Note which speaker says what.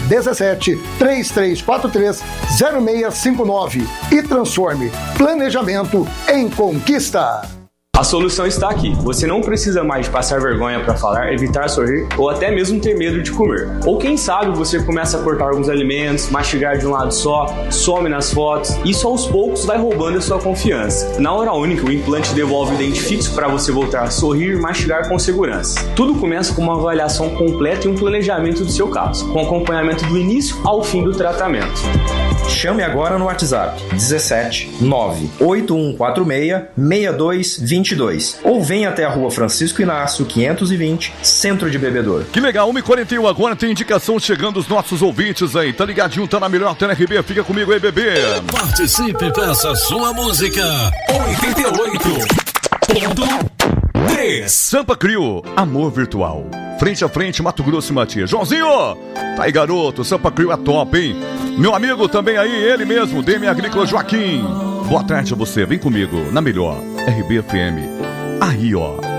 Speaker 1: 17 3343 0659 e transforme planejamento em conquista.
Speaker 2: A solução está aqui. Você não precisa mais passar vergonha para falar, evitar sorrir ou até mesmo ter medo de comer. Ou quem sabe você começa a cortar alguns alimentos, mastigar de um lado só, some nas fotos. Isso aos poucos vai roubando a sua confiança. Na Hora Única, o implante devolve o dente fixo para você voltar a sorrir e mastigar com segurança. Tudo começa com uma avaliação completa e um planejamento do seu caso, com acompanhamento do início ao fim do tratamento.
Speaker 3: Chame agora no WhatsApp 17 98146 6222 ou venha até a Rua Francisco Inácio 520, Centro de Bebedouro.
Speaker 4: Que legal, 1h41 agora, tem indicação chegando os nossos ouvintes aí, tá ligadinho, tá na melhor Tela RB, fica comigo aí, bebê.
Speaker 5: Participe, peça sua música. 88.3
Speaker 4: Sampa Crio, amor virtual. Frente a frente, Mato Grosso e Matias. Joãozinho, tá aí, garoto, Sampa Crio é top, hein? Meu amigo também aí, ele mesmo, DM Agrícola Joaquim. Boa tarde a você, vem comigo, na melhor RBFM. Aí, ó.